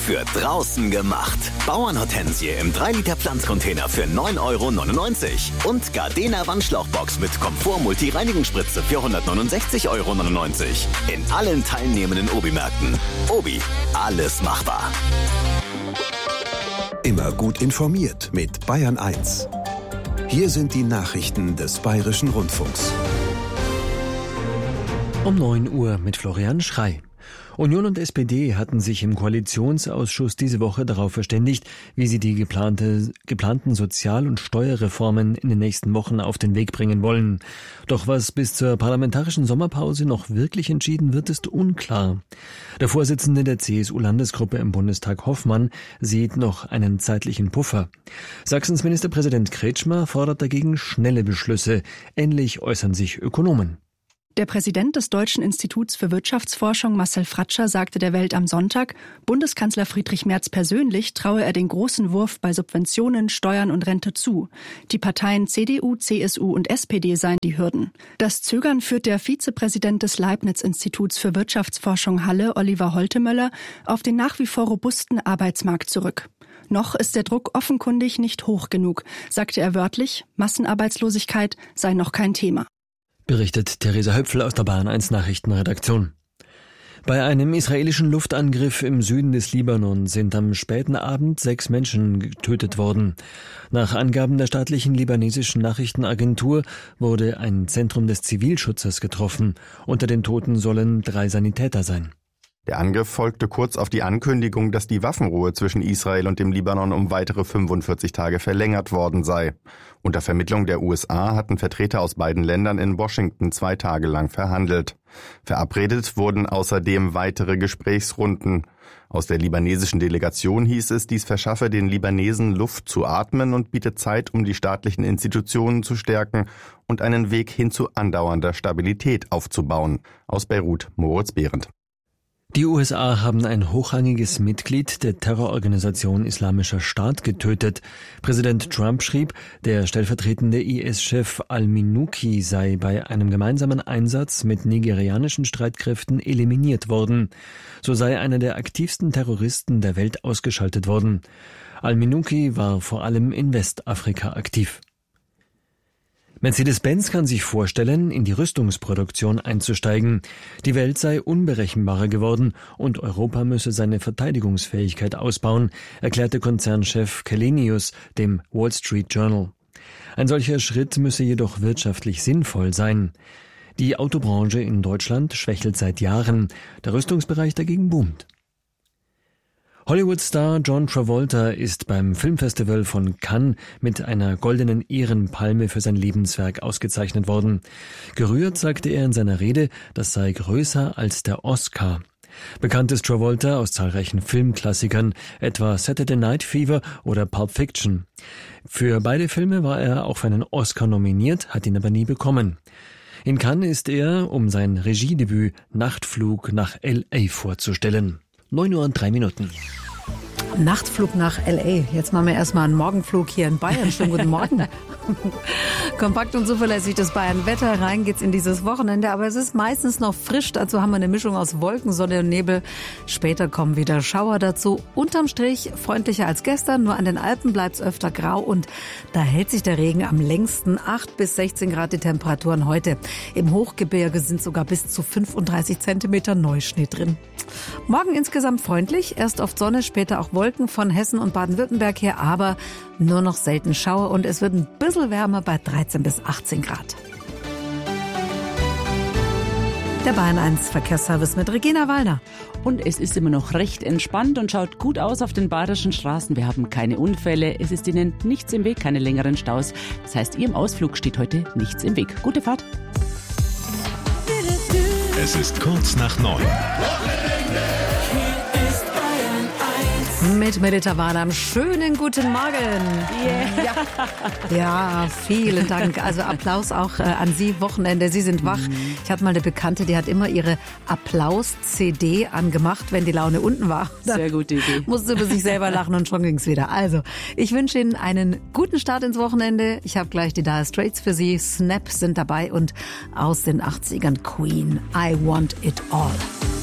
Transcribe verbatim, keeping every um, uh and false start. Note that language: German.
für draußen gemacht. Bauernhortensie im drei Liter Pflanzcontainer für neun Euro neunundneunzig. Und Gardena Wandschlauchbox mit Komfort-Multi-Reinigungsspritze für hundertneunundsechzig Euro neunundneunzig. In allen teilnehmenden Obi-Märkten. Obi, alles machbar. Immer gut informiert mit Bayern eins. Hier sind die Nachrichten des Bayerischen Rundfunks. Um neun Uhr mit Florian Schrey. Union und S P D hatten sich im Koalitionsausschuss diese Woche darauf verständigt, wie sie die geplante, geplanten Sozial- und Steuerreformen in den nächsten Wochen auf den Weg bringen wollen. Doch was bis zur parlamentarischen Sommerpause noch wirklich entschieden wird, ist unklar. Der Vorsitzende der C S U-Landesgruppe im Bundestag, Hoffmann, sieht noch einen zeitlichen Puffer. Sachsens Ministerpräsident Kretschmer fordert dagegen schnelle Beschlüsse. Ähnlich äußern sich Ökonomen. Der Präsident des Deutschen Instituts für Wirtschaftsforschung, Marcel Fratscher, sagte der Welt am Sonntag, Bundeskanzler Friedrich Merz persönlich traue er den großen Wurf bei Subventionen, Steuern und Rente zu. Die Parteien C D U, C S U und S P D seien die Hürden. Das Zögern führt der Vizepräsident des Leibniz-Instituts für Wirtschaftsforschung Halle, Oliver Holtemöller, auf den nach wie vor robusten Arbeitsmarkt zurück. Noch ist der Druck offenkundig nicht hoch genug, sagte er wörtlich, Massenarbeitslosigkeit sei noch kein Thema. Berichtet Theresa Höpfel aus der Bayern eins Nachrichtenredaktion. Bei einem israelischen Luftangriff im Süden des Libanon sind am späten Abend sechs Menschen getötet worden. Nach Angaben der staatlichen libanesischen Nachrichtenagentur wurde ein Zentrum des Zivilschutzes getroffen. Unter den Toten sollen drei Sanitäter sein. Der Angriff folgte kurz auf die Ankündigung, dass die Waffenruhe zwischen Israel und dem Libanon um weitere fünfundvierzig Tage verlängert worden sei. Unter Vermittlung der U S A hatten Vertreter aus beiden Ländern in Washington zwei Tage lang verhandelt. Verabredet wurden außerdem weitere Gesprächsrunden. Aus der libanesischen Delegation hieß es, dies verschaffe den Libanesen Luft zu atmen und bietet Zeit, um die staatlichen Institutionen zu stärken und einen Weg hin zu andauernder Stabilität aufzubauen. Aus Beirut, Moritz Behrendt. Die U S A haben ein hochrangiges Mitglied der Terrororganisation Islamischer Staat getötet. Präsident Trump schrieb, der stellvertretende I S-Chef al-Minuki sei bei einem gemeinsamen Einsatz mit nigerianischen Streitkräften eliminiert worden. So sei einer der aktivsten Terroristen der Welt ausgeschaltet worden. Al-Minuki war vor allem in Westafrika aktiv. Mercedes-Benz kann sich vorstellen, in die Rüstungsproduktion einzusteigen. Die Welt sei unberechenbarer geworden und Europa müsse seine Verteidigungsfähigkeit ausbauen, erklärte Konzernchef Källenius dem Wall Street Journal. Ein solcher Schritt müsse jedoch wirtschaftlich sinnvoll sein. Die Autobranche in Deutschland schwächelt seit Jahren, der Rüstungsbereich dagegen boomt. Hollywood-Star John Travolta ist beim Filmfestival von Cannes mit einer goldenen Ehrenpalme für sein Lebenswerk ausgezeichnet worden. Gerührt sagte er in seiner Rede, das sei größer als der Oscar. Bekannt ist Travolta aus zahlreichen Filmklassikern, etwa Saturday Night Fever oder Pulp Fiction. Für beide Filme war er auch für einen Oscar nominiert, hat ihn aber nie bekommen. In Cannes ist er, um sein Regiedebüt Nachtflug nach L A vorzustellen. neun Uhr und drei Minuten. Nachtflug nach L A. Jetzt machen wir erstmal einen Morgenflug hier in Bayern. Schönen guten Morgen. Kompakt und zuverlässig das Bayern-Wetter. Rein geht's in dieses Wochenende, aber es ist meistens noch frisch. Dazu haben wir eine Mischung aus Wolken, Sonne und Nebel. Später kommen wieder Schauer dazu. Unterm Strich freundlicher als gestern, nur an den Alpen bleibt's öfter grau und da hält sich der Regen am längsten. acht bis sechzehn Grad die Temperaturen heute. Im Hochgebirge sind sogar bis zu fünfunddreißig Zentimeter Neuschnee drin. Morgen insgesamt freundlich, erst oft Sonne, später auch Wolken von Hessen und Baden-Württemberg her, aber nur noch selten Schauer und es wird ein bisschen wärmer bei dreizehn bis achtzehn Grad. Der Bayern eins Verkehrsservice mit Regina Wallner. Und es ist immer noch recht entspannt und schaut gut aus auf den bayerischen Straßen. Wir haben keine Unfälle, es ist Ihnen nichts im Weg, keine längeren Staus. Das heißt, Ihrem Ausflug steht heute nichts im Weg. Gute Fahrt. Es ist kurz nach neun. Mit Melita Wadam. Schönen guten Morgen. Yeah. Ja. ja, vielen Dank. Also Applaus auch äh, an Sie, Wochenende. Sie sind wach. Ich hatte mal eine Bekannte, die hat immer ihre Applaus-C D angemacht, wenn die Laune unten war. Dann Sehr gute Idee. musste über sich selber lachen und schon ging's wieder. Also, ich wünsche Ihnen einen guten Start ins Wochenende. Ich habe gleich die Dire Straits für Sie. Snap sind dabei und aus den achtzigern Queen. I Want It All.